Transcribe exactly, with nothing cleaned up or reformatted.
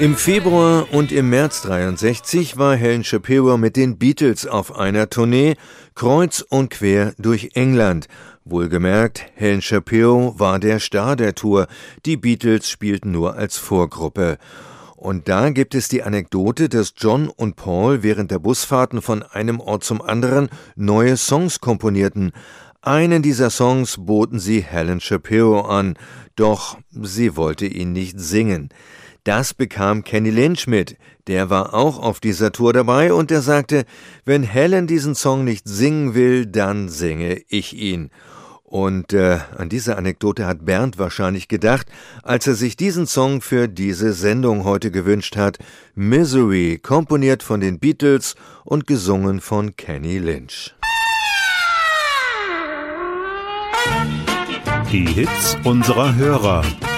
Im Februar und im März dreiundsechzig war Helen Shapiro mit den Beatles auf einer Tournee, kreuz und quer durch England. Wohlgemerkt, Helen Shapiro war der Star der Tour, die Beatles spielten nur als Vorgruppe. Und da gibt es die Anekdote, dass John und Paul während der Busfahrten von einem Ort zum anderen neue Songs komponierten. Einen dieser Songs boten sie Helen Shapiro an, doch sie wollte ihn nicht singen. Das bekam Kenny Lynch mit, der war auch auf dieser Tour dabei und der sagte, wenn Helen diesen Song nicht singen will, dann singe ich ihn. Und äh, an diese Anekdote hat Bernd wahrscheinlich gedacht, als er sich diesen Song für diese Sendung heute gewünscht hat. Misery, komponiert von den Beatles und gesungen von Kenny Lynch. Die Hits unserer Hörer.